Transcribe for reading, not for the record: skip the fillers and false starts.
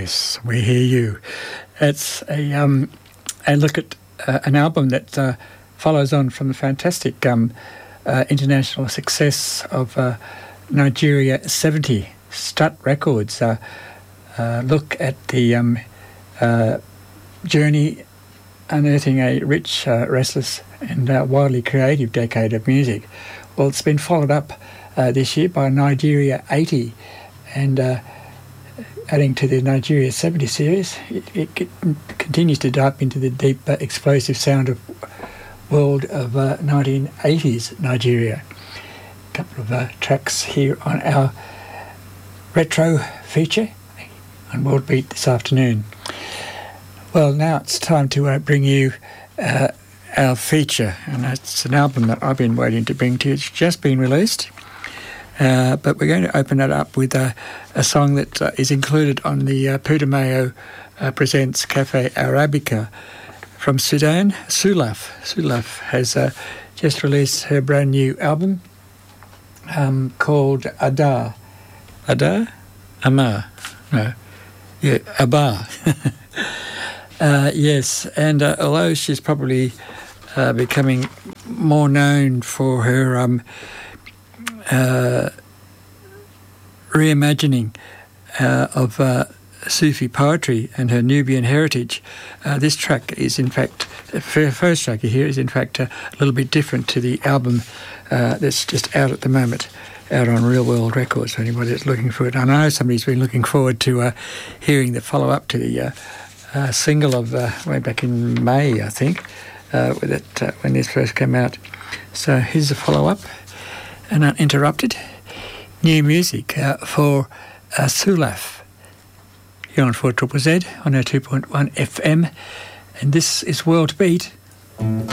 Yes, we hear you. It's a look at an album that follows on from the fantastic international success of Nigeria 70, Strut Records. Look at the journey unearthing a rich, restless and wildly creative decade of music. Well, it's been followed up this year by Nigeria 80, and adding to the Nigeria 70 series, it continues to dive into the deep, explosive sound of world of 1980s Nigeria. A couple of tracks here on our retro feature on World Beat this afternoon. Well, now it's time to bring you our feature, and it's an album that I've been waiting to bring to you. It's just been released. But we're going to open it up with a song that is included on the Putumayo Presents Cafe Arabica from Sudan. Sulaf. Sulaf has just released her brand new album called Adar. Adar? Amar. No. Yeah, Abar. Yes, and although she's probably becoming more known for her reimagining of Sufi poetry and her Nubian heritage, this track is in fact, the first track you hear is in fact a little bit different to the album that's just out at the moment, out on Real World Records, for anybody that's looking for it. I know somebody's been looking forward to hearing the follow-up to the single of way back in May, I think, when this first came out. So here's the follow-up, and uninterrupted new music for Sulaf here on 4ZZZ on our 2.1 FM, and this is World Beat.